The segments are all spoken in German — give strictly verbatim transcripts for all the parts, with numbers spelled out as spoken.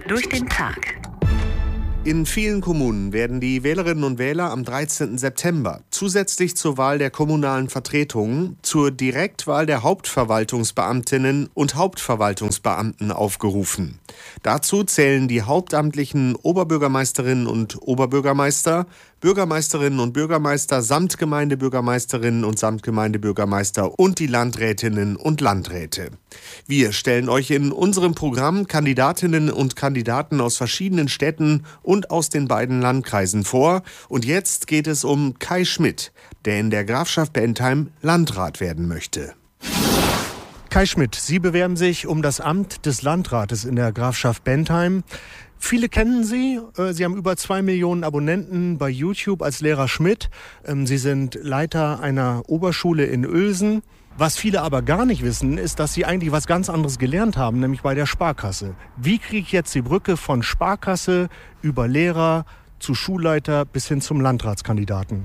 durch den Tag. In vielen Kommunen werden die Wählerinnen und Wähler am dreizehnten September zusätzlich zur Wahl der kommunalen Vertretungen zur Direktwahl der Hauptverwaltungsbeamtinnen und Hauptverwaltungsbeamten aufgerufen. Dazu zählen die hauptamtlichen Oberbürgermeisterinnen und Oberbürgermeister, Bürgermeisterinnen und Bürgermeister, Samtgemeindebürgermeisterinnen und Samtgemeindebürgermeister und die Landrätinnen und Landräte. Wir stellen euch in unserem Programm Kandidatinnen und Kandidaten aus verschiedenen Städten und aus den beiden Landkreisen vor. Und jetzt geht es um Kai Schmidt, der in der Grafschaft Bentheim Landrat werden möchte. Kai Schmidt, Sie bewerben sich um das Amt des Landrates in der Grafschaft Bentheim. Viele kennen Sie. Sie haben über zwei Millionen Abonnenten bei YouTube als Lehrer Schmidt. Sie sind Leiter einer Oberschule in Uelsen. Was viele aber gar nicht wissen, ist, dass Sie eigentlich was ganz anderes gelernt haben, nämlich bei der Sparkasse. Wie kriege ich jetzt die Brücke von Sparkasse über Lehrer zu Schulleiter bis hin zum Landratskandidaten?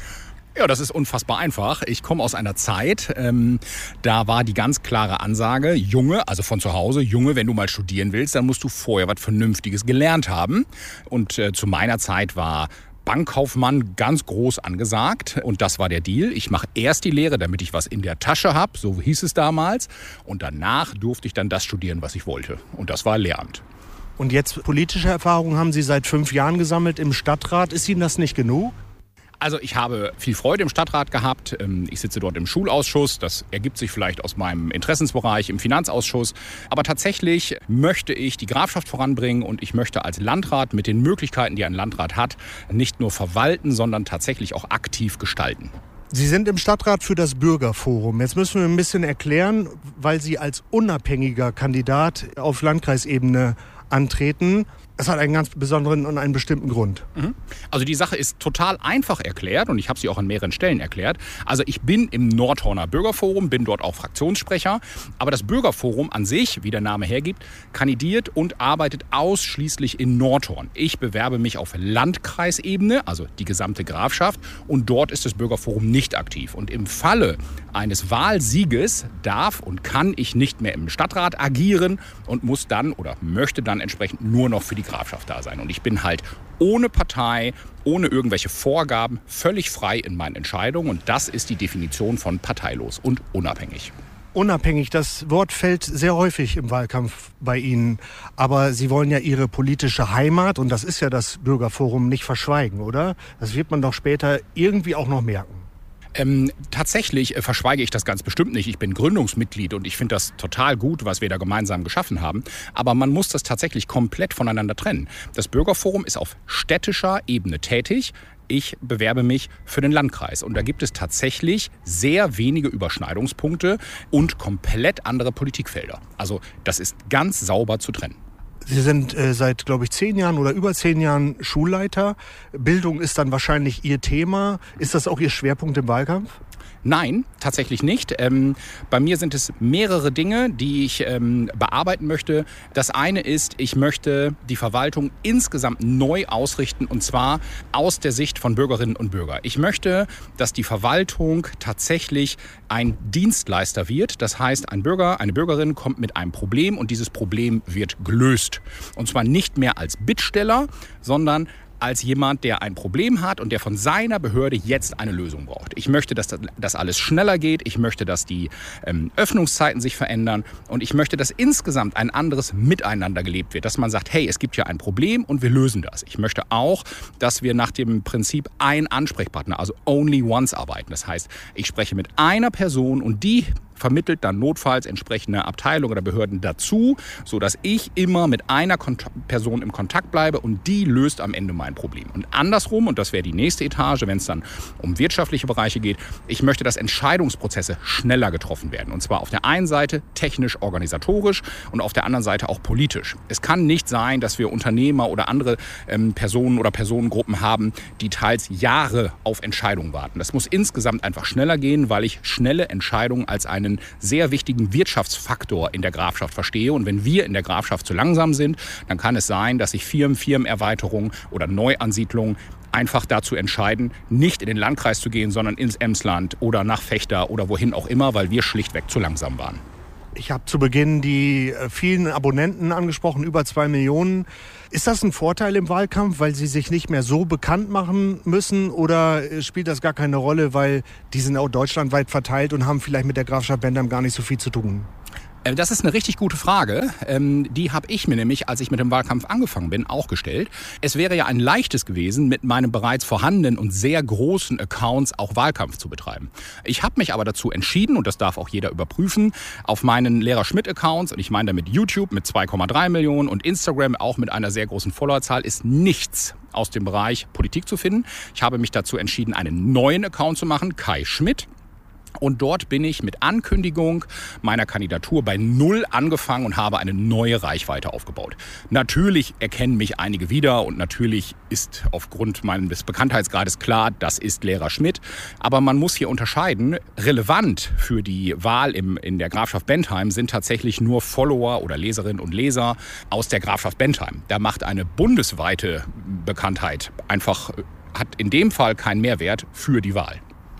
Ja, das ist unfassbar einfach. Ich komme aus einer Zeit, ähm, da war die ganz klare Ansage, Junge, also von zu Hause, Junge, wenn du mal studieren willst, dann musst du vorher was Vernünftiges gelernt haben. Und äh, zu meiner Zeit war Bankkaufmann ganz groß angesagt und das war der Deal. Ich mache erst die Lehre, damit ich was in der Tasche habe, so hieß es damals. Und danach durfte ich dann das studieren, was ich wollte. Und das war Lehramt. Und jetzt politische Erfahrung haben Sie seit fünf Jahren gesammelt im Stadtrat. Ist Ihnen das nicht genug? Also ich habe viel Freude im Stadtrat gehabt. Ich sitze dort im Schulausschuss. Das ergibt sich vielleicht aus meinem Interessensbereich im Finanzausschuss. Aber tatsächlich möchte ich die Grafschaft voranbringen und ich möchte als Landrat mit den Möglichkeiten, die ein Landrat hat, nicht nur verwalten, sondern tatsächlich auch aktiv gestalten. Sie sind im Stadtrat für das Bürgerforum. Jetzt müssen wir ein bisschen erklären, weil Sie als unabhängiger Kandidat auf Landkreisebene antreten. Es hat einen ganz besonderen und einen bestimmten Grund. Also die Sache ist total einfach erklärt und ich habe sie auch an mehreren Stellen erklärt. Also ich bin im Nordhorner Bürgerforum, bin dort auch Fraktionssprecher. Aber das Bürgerforum an sich, wie der Name hergibt, kandidiert und arbeitet ausschließlich in Nordhorn. Ich bewerbe mich auf Landkreisebene, also die gesamte Grafschaft. Und dort ist das Bürgerforum nicht aktiv. Und im Falle eines Wahlsieges darf und kann ich nicht mehr im Stadtrat agieren und muss dann oder möchte dann entsprechend nur noch für die Grafschaft da sein. Und ich bin halt ohne Partei, ohne irgendwelche Vorgaben, völlig frei in meinen Entscheidungen. Und das ist die Definition von parteilos und unabhängig. Unabhängig, das Wort fällt sehr häufig im Wahlkampf bei Ihnen. Aber Sie wollen ja Ihre politische Heimat, und das ist ja das Bürgerforum, nicht verschweigen, oder? Das wird man doch später irgendwie auch noch merken. Ähm, tatsächlich äh, verschweige ich das ganz bestimmt nicht. Ich bin Gründungsmitglied und ich finde das total gut, was wir da gemeinsam geschaffen haben. Aber man muss das tatsächlich komplett voneinander trennen. Das Bürgerforum ist auf städtischer Ebene tätig. Ich bewerbe mich für den Landkreis. Und da gibt es tatsächlich sehr wenige Überschneidungspunkte und komplett andere Politikfelder. Also das ist ganz sauber zu trennen. Sie sind äh, seit, glaube ich, zehn Jahren oder über zehn Jahren Schulleiter. Bildung ist dann wahrscheinlich Ihr Thema. Ist das auch Ihr Schwerpunkt im Wahlkampf? Nein, tatsächlich nicht. Ähm, bei mir sind es mehrere Dinge, die ich ähm, bearbeiten möchte. Das eine ist, ich möchte die Verwaltung insgesamt neu ausrichten und zwar aus der Sicht von Bürgerinnen und Bürgern. Ich möchte, dass die Verwaltung tatsächlich ein Dienstleister wird. Das heißt, ein Bürger, eine Bürgerin kommt mit einem Problem und dieses Problem wird gelöst. Und zwar nicht mehr als Bittsteller, sondern als jemand, der ein Problem hat und der von seiner Behörde jetzt eine Lösung braucht. Ich möchte, dass das alles schneller geht. Ich möchte, dass die ähm, Öffnungszeiten sich verändern. Und ich möchte, dass insgesamt ein anderes Miteinander gelebt wird. Dass man sagt, hey, es gibt hier ein Problem und wir lösen das. Ich möchte auch, dass wir nach dem Prinzip ein Ansprechpartner, also only once arbeiten. Das heißt, ich spreche mit einer Person und die vermittelt dann notfalls entsprechende Abteilung oder Behörden dazu, sodass ich immer mit einer Kont- Person im Kontakt bleibe und die löst am Ende mein Problem. Und andersrum, und das wäre die nächste Etage, wenn es dann um wirtschaftliche Bereiche geht, ich möchte, dass Entscheidungsprozesse schneller getroffen werden. Und zwar auf der einen Seite technisch, organisatorisch und auf der anderen Seite auch politisch. Es kann nicht sein, dass wir Unternehmer oder andere ähm, Personen oder Personengruppen haben, die teils Jahre auf Entscheidungen warten. Das muss insgesamt einfach schneller gehen, weil ich schnelle Entscheidungen als einen sehr wichtigen Wirtschaftsfaktor in der Grafschaft verstehe. Und wenn wir in der Grafschaft zu langsam sind, dann kann es sein, dass sich Firmen, Firmenerweiterungen oder Neuansiedlungen einfach dazu entscheiden, nicht in den Landkreis zu gehen, sondern ins Emsland oder nach Vechta oder wohin auch immer, weil wir schlichtweg zu langsam waren. Ich habe zu Beginn die vielen Abonnenten angesprochen, über zwei Millionen. Ist das ein Vorteil im Wahlkampf, weil Sie sich nicht mehr so bekannt machen müssen? Oder spielt das gar keine Rolle, weil die sind auch deutschlandweit verteilt und haben vielleicht mit der Grafschaft Bentheim gar nicht so viel zu tun? Das ist eine richtig gute Frage. Die habe ich mir nämlich, als ich mit dem Wahlkampf angefangen bin, auch gestellt. Es wäre ja ein leichtes gewesen, mit meinen bereits vorhandenen und sehr großen Accounts auch Wahlkampf zu betreiben. Ich habe mich aber dazu entschieden, und das darf auch jeder überprüfen, auf meinen Lehrer-Schmidt-Accounts, und ich meine damit YouTube mit zwei Komma drei Millionen und Instagram auch mit einer sehr großen Followerzahl, ist nichts aus dem Bereich Politik zu finden. Ich habe mich dazu entschieden, einen neuen Account zu machen, Kai Schmidt. Und dort bin ich mit Ankündigung meiner Kandidatur bei Null angefangen und habe eine neue Reichweite aufgebaut. Natürlich erkennen mich einige wieder und natürlich ist aufgrund meines Bekanntheitsgrades klar, das ist Lehrer Schmidt. Aber man muss hier unterscheiden, relevant für die Wahl im, in der Grafschaft Bentheim sind tatsächlich nur Follower oder Leserinnen und Leser aus der Grafschaft Bentheim. Da macht eine bundesweite Bekanntheit einfach, hat in dem Fall keinen Mehrwert für die Wahl.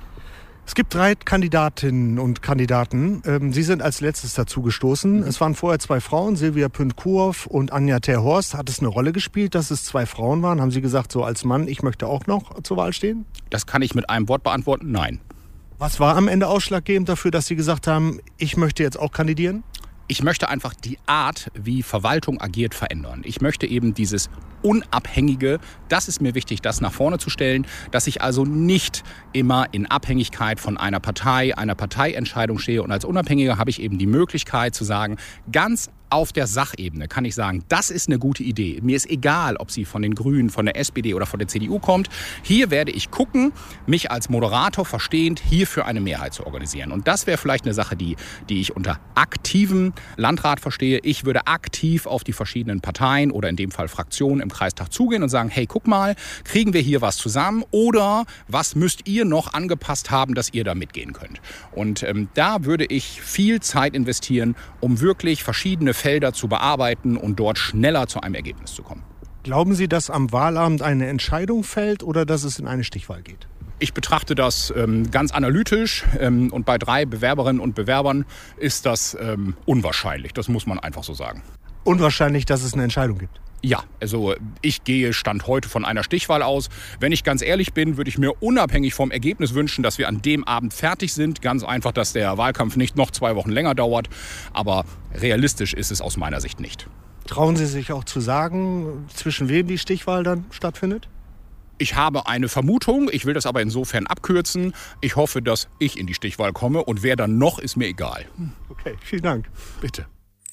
Es gibt drei Kandidatinnen und Kandidaten. Sie sind als letztes dazu gestoßen. Es waren vorher zwei Frauen, Silvia Pünd-Kuhoff und Anja Ter-Horst. Hat es eine Rolle gespielt, dass es zwei Frauen waren? Haben Sie gesagt, so als Mann, ich möchte auch noch zur Wahl stehen? Das kann ich mit einem Wort beantworten, nein. Was war am Ende ausschlaggebend dafür, dass Sie gesagt haben, ich möchte jetzt auch kandidieren? Ich möchte einfach die Art, wie Verwaltung agiert, verändern. Ich möchte eben dieses Unabhängige, das ist mir wichtig, das nach vorne zu stellen, dass ich also nicht immer in Abhängigkeit von einer Partei, einer Parteientscheidung stehe. Und als Unabhängiger habe ich eben die Möglichkeit zu sagen, ganz auf der Sachebene kann ich sagen, das ist eine gute Idee. Mir ist egal, ob sie von den Grünen, von der S P D oder von der C D U kommt. Hier werde ich gucken, mich als Moderator verstehend hierfür eine Mehrheit zu organisieren. Und das wäre vielleicht eine Sache, die, die ich unter aktivem Landrat verstehe. Ich würde aktiv auf die verschiedenen Parteien oder in dem Fall Fraktionen im Kreistag zugehen und sagen, hey, guck mal, kriegen wir hier was zusammen oder was müsst ihr noch angepasst haben, dass ihr da mitgehen könnt. Und ähm, da würde ich viel Zeit investieren, um wirklich verschiedene Felder zu bearbeiten und dort schneller zu einem Ergebnis zu kommen. Glauben Sie, dass am Wahlabend eine Entscheidung fällt oder dass es in eine Stichwahl geht? Ich betrachte das ähm, ganz analytisch ähm, und bei drei Bewerberinnen und Bewerbern ist das ähm, unwahrscheinlich. Das muss man einfach so sagen. Unwahrscheinlich, dass es eine Entscheidung gibt? Ja, also ich gehe Stand heute von einer Stichwahl aus. Wenn ich ganz ehrlich bin, würde ich mir unabhängig vom Ergebnis wünschen, dass wir an dem Abend fertig sind. Ganz einfach, dass der Wahlkampf nicht noch zwei Wochen länger dauert. Aber realistisch ist es aus meiner Sicht nicht. Trauen Sie sich auch zu sagen, zwischen wem die Stichwahl dann stattfindet? Ich habe eine Vermutung, ich will das aber insofern abkürzen. Ich hoffe, dass ich in die Stichwahl komme und wer dann noch, ist mir egal. Okay, vielen Dank. Bitte.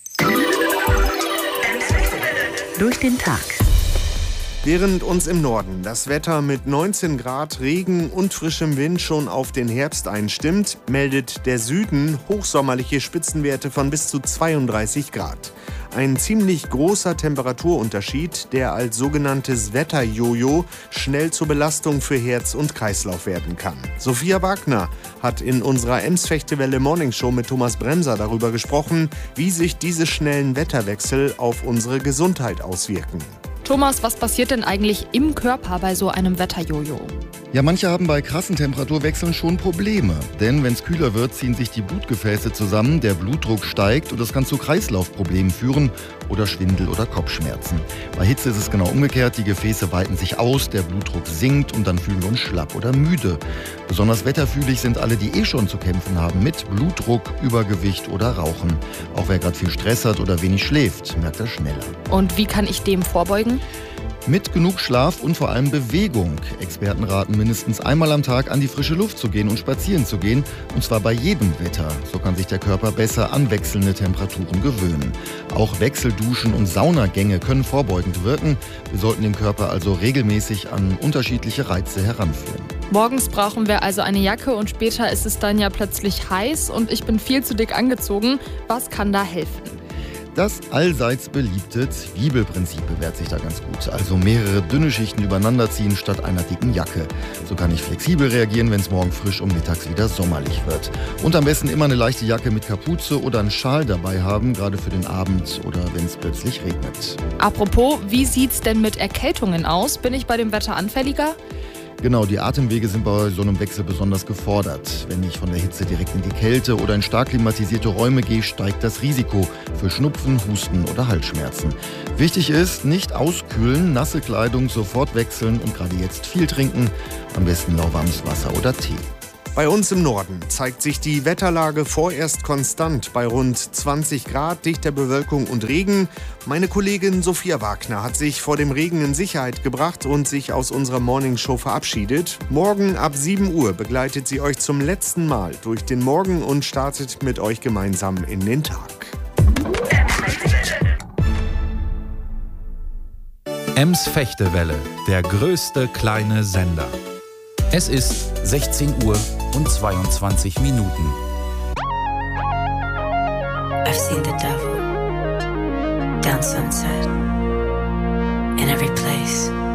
Durch den Tag. Während uns im Norden das Wetter mit neunzehn Grad, Regen und frischem Wind schon auf den Herbst einstimmt, meldet der Süden hochsommerliche Spitzenwerte von bis zu zweiunddreißig Grad. Ein ziemlich großer Temperaturunterschied, der als sogenanntes Wetterjojo schnell zur Belastung für Herz und Kreislauf werden kann. Sophia Wagner hat in unserer Ems-Fechtewelle Morningshow mit Thomas Bremser darüber gesprochen, wie sich diese schnellen Wetterwechsel auf unsere Gesundheit auswirken. Thomas, was passiert denn eigentlich im Körper bei so einem Wetterjojo? Ja, manche haben bei krassen Temperaturwechseln schon Probleme. Denn wenn es kühler wird, ziehen sich die Blutgefäße zusammen, der Blutdruck steigt und das kann zu Kreislaufproblemen führen oder Schwindel oder Kopfschmerzen. Bei Hitze ist es genau umgekehrt, die Gefäße weiten sich aus, der Blutdruck sinkt und dann fühlen wir uns schlapp oder müde. Besonders wetterfühlig sind alle, die eh schon zu kämpfen haben mit Blutdruck, Übergewicht oder Rauchen. Auch wer gerade viel Stress hat oder wenig schläft, merkt das schneller. Und wie kann ich dem vorbeugen? Mit genug Schlaf und vor allem Bewegung. Experten raten, mindestens einmal am Tag an die frische Luft zu gehen und spazieren zu gehen. Und zwar bei jedem Wetter. So kann sich der Körper besser an wechselnde Temperaturen gewöhnen. Auch Wechselduschen und Saunagänge können vorbeugend wirken. Wir sollten den Körper also regelmäßig an unterschiedliche Reize heranführen. Morgens brauchen wir also eine Jacke und später ist es dann ja plötzlich heiß und ich bin viel zu dick angezogen. Was kann da helfen? Das allseits beliebte Zwiebelprinzip bewährt sich da ganz gut. Also mehrere dünne Schichten übereinander ziehen statt einer dicken Jacke. So kann ich flexibel reagieren, wenn es morgen frisch und mittags wieder sommerlich wird. Und am besten immer eine leichte Jacke mit Kapuze oder einen Schal dabei haben, gerade für den Abend oder wenn es plötzlich regnet. Apropos, wie sieht's denn mit Erkältungen aus? Bin ich bei dem Wetter anfälliger? Genau, die Atemwege sind bei so einem Wechsel besonders gefordert. Wenn ich von der Hitze direkt in die Kälte oder in stark klimatisierte Räume gehe, steigt das Risiko für Schnupfen, Husten oder Halsschmerzen. Wichtig ist, nicht auskühlen, nasse Kleidung sofort wechseln und gerade jetzt viel trinken, am besten lauwarmes Wasser oder Tee. Bei uns im Norden zeigt sich die Wetterlage vorerst konstant bei rund zwanzig Grad, dichter Bewölkung und Regen. Meine Kollegin Sophia Wagner hat sich vor dem Regen in Sicherheit gebracht und sich aus unserer Morningshow verabschiedet. Morgen ab sieben Uhr begleitet sie euch zum letzten Mal durch den Morgen und startet mit euch gemeinsam in den Tag. Ems Fechtewelle, der größte kleine Sender. Es ist sechzehn Uhr und zweiundzwanzig Minuten. I've seen the devil down sunset in every place.